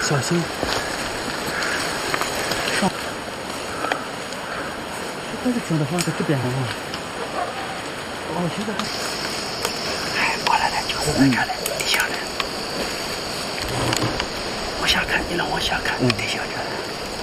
小心。上。这个听的好像在这边上啊。哦，现在还。 哎，过来了，就是在这里，地下的。往下看，你能往下看，地下这。